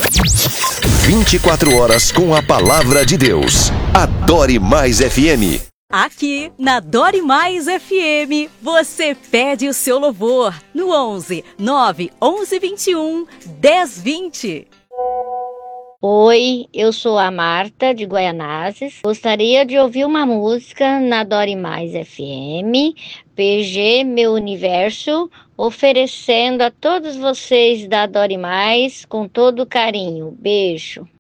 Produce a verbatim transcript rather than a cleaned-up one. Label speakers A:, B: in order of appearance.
A: vinte e quatro horas com a palavra de Deus. Adore Mais F M.
B: Aqui na Adore Mais F M, você pede o seu louvor no onze, nove, onze, vinte e um, dez, vinte.
C: Oi, eu sou a Marta de Guaianazes. Gostaria de ouvir uma música na Adore Mais F M, P G Meu Universo, oferecendo a todos vocês da Adore Mais com todo carinho. Beijo.